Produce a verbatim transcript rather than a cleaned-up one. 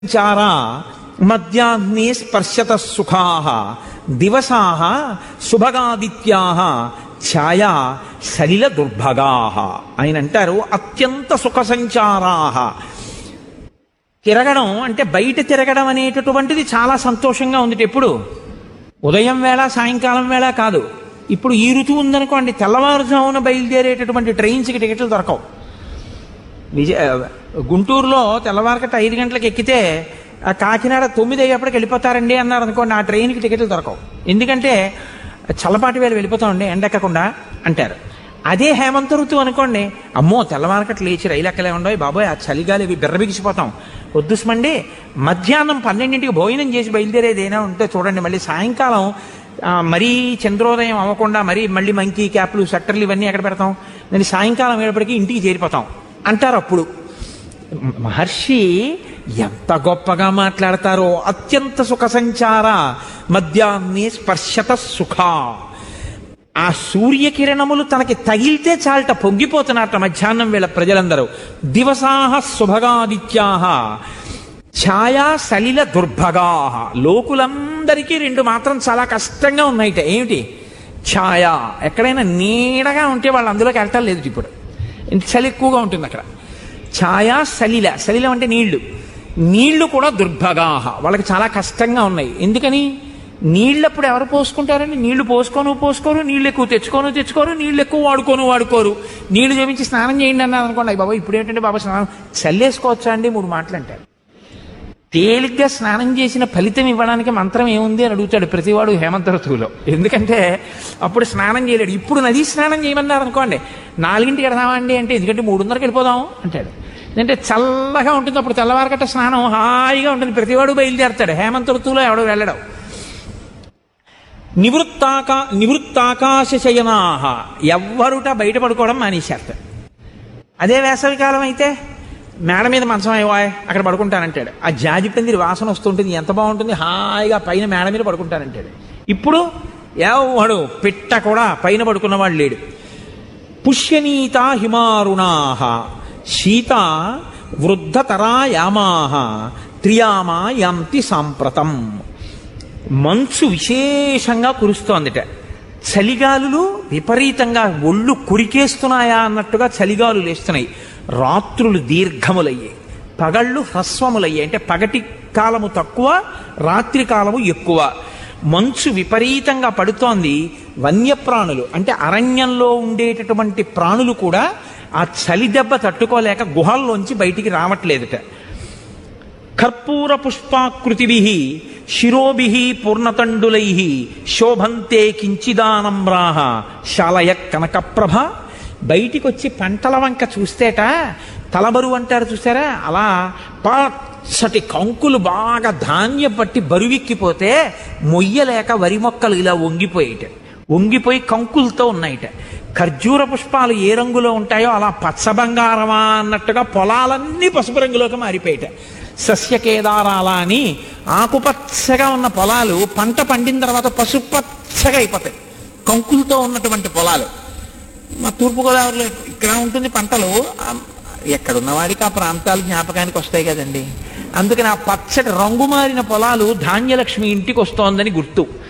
చారా మధ్యాహ్నే స్పర్శత సుఖాః దివసాః శుభగాదిత్యాః ఛాయా సలిల దుర్భగాః. ఆయన అంటారు అత్యంత సుఖ సంచారాః. తిరగడం అంటే బయట తిరగడం అనేటటువంటిది చాలా సంతోషంగా ఉంది. ఎప్పుడు ఉదయం వేళ సాయంకాలం వేళ కాదు. ఇప్పుడు ఈ ఋతువు ఉందనుకోండి, తెల్లవారుజామున బయలుదేరేటటువంటి ట్రైన్స్కి టికెట్లు దొరకవు. విజయ గుంటూరులో తెల్లవారకట ఐదు గంటలకు ఎక్కితే కాకినాడ తొమ్మిది అయ్యేప్పటికి వెళ్ళిపోతారండి అన్నారు అనుకోండి, ఆ ట్రైన్కి టికెట్లు దొరకవు. ఎందుకంటే చల్లపాటి వేళ వెళ్ళిపోతామండి ఎండెక్కకుండా అంటారు. అదే హేమంత ఋతువు అనుకోండి, అమ్మో తెల్లవారకట్లు లేచి రైలు ఎక్కలే ఉండవు బాబోయ్, ఆ చలిగాలి ఇవి బిర్రబిగిసిపోతాం వద్దుస్మండి. మధ్యాహ్నం పన్నెండింటికి భోజనం చేసి బయలుదేరేది ఏదైనా ఉంటే చూడండి, మళ్ళీ సాయంకాలం మరీ చంద్రోదయం అవ్వకుండా మరీ మళ్ళీ మంకీ క్యాప్లు షట్టర్లు ఇవన్నీ ఎక్కడ పెడతాం, నేను సాయంకాలం అయ్యేప్పటికీ ఇంటికి చేరిపోతాం అంటారు. అప్పుడు మహర్షి ఎంత గొప్పగా మాట్లాడతారో. అత్యంత సుఖ సంచార మధ్యాహ్నే స్పర్శత సుఖ. ఆ సూర్యకిరణములు తనకి తగిలితే చాలట పొంగిపోతున్నట్ట మధ్యాహ్నం వేళ ప్రజలందరూ. దివసాహ శుభగాదిత్యాహ ఛాయా సలిల దుర్భగాహ. లోకులందరికీ రెండు మాత్రం చాలా కష్టంగా ఉన్నాయిట. ఏమిటి? ఛాయా. ఎక్కడైనా నీడగా ఉంటే వాళ్ళు అందులోకి వెళ్ళటం లేదు. ఇప్పుడు చలి ఎక్కువగా ఉంటుంది అక్కడ. ఛాయా సలిల. సలిలం అంటే నీళ్లు. నీళ్లు కూడా దుర్భగాహ, వాళ్ళకి చాలా కష్టంగా ఉన్నాయి. ఎందుకని? నీళ్ళప్పుడు ఎవరు పోసుకుంటారండి? నీళ్లు పోసుకోను పోసుకోరు, నీళ్ళు ఎక్కువ తెచ్చుకోను తెచ్చుకోరు, నీళ్ళు ఎక్కువ వాడుకోను వాడుకోరు. నీళ్లు చూపించి స్నానం చేయండి అన్నారు అనుకోండి, బాబా ఇప్పుడు ఏంటంటే బాబా స్నానం చల్లేసుకోవచ్చా అండి? మూడు మాటలు అంటారు. తేలిగ్గా స్నానం చేసిన ఫలితం ఇవ్వడానికి మంత్రం ఏముంది అని అడుగుతాడు ప్రతివాడు హేమంత ఋతువులో. ఎందుకంటే అప్పుడు స్నానం చేయలేడు. ఇప్పుడు నదీ స్నానం చేయమన్నారు అనుకోండి, నాలుగింటికి వెడదామండి అంటే ఎందుకంటే మూడున్నరకి వెళ్ళిపోదాం అంటాడు. ఎందుకంటే చల్లగా ఉంటుంది, అప్పుడు తెల్లవారకట్ట స్నానం హాయిగా ఉంటుంది. ప్రతివాడు బయలుదేరుతాడు. హేమంత ఋతువులో ఎవడో వెళ్ళడం. నివృత్తాకా నివృత్తాకాశ శయనాహ. ఎవ్వరుట బయట పడుకోవడం మానేసేస్తారు. అదే వేసవికాలం అయితే మేడ మీద మంచం అయ్యవాయ్ అక్కడ పడుకుంటానంటాడు. ఆ జాజి పందిరి వాసన వస్తుంటుంది, ఎంత బాగుంటుంది, హాయిగా పైన మేడ మీద పడుకుంటానంటాడు. ఇప్పుడు ఎవడు పిట్ట కూడా పైన పడుకున్నవాడు లేడు. పుష్యనీత హిమారుణాహ శీత వృద్ధతరా యామాహ త్రియామా యాంతి సాంప్రతం. మంచు విశేషంగా కురుస్తోందిట. చలిగాలులు విపరీతంగా ఒళ్ళు కురికేస్తున్నాయా అన్నట్టుగా చలిగాలు లేస్తున్నాయి. రాత్రులు దీర్ఘములయ్యాయి, పగళ్ళు హ్రస్వములయ్యాయి. అంటే పగటి కాలము తక్కువ, రాత్రి కాలము ఎక్కువ. మంచు విపరీతంగా పడుతోంది. వన్యప్రాణులు అంటే అరణ్యంలో ఉండేటటువంటి ప్రాణులు కూడా ఆ చలి దెబ్బ తట్టుకోలేక గుహల్లోంచి బయటికి రావట్లేదుట. కర్పూర పుష్పాకృతిభి శిరోభి పూర్ణతండులై శోభంతే కించిదానమ్రాహ శాలయ కనకప్రభ. బయటికి వచ్చి పంటల వంక చూస్తేట తలబరువు అంటారు చూసారా, అలా పచ్చటి కంకులు బాగా ధాన్యం పట్టి బరువెక్కిపోతే మొయ్యలేక వరి మొక్కలు ఇలా వంగిపోయేట, వంగిపోయి కంకులతో ఉన్నాయిట. ఖర్జూర పుష్పాలు ఏ రంగులో ఉంటాయో అలా పచ్చబంగారమా అన్నట్టుగా పొలాలన్నీ పసుపు రంగులోకి మారిపోయేట. సస్యకేదారాల అని ఆకుపచ్చగా ఉన్న పొలాలు పంట పండిన తర్వాత పసుపచ్చగా అయిపోతాయి. కంకులతో ఉన్నటువంటి పొలాలు మా తూర్పుగోదావరిలో ఇక్కడ ఉంటుంది. పంటలు ఎక్కడున్నవాడికి ఆ ప్రాంతాలు జ్ఞాపకానికి వస్తాయి కదండి. అందుకని ఆ పచ్చటి రంగు మారిన పొలాలు ధాన్యలక్ష్మి ఇంటికి వస్తోందని గుర్తు.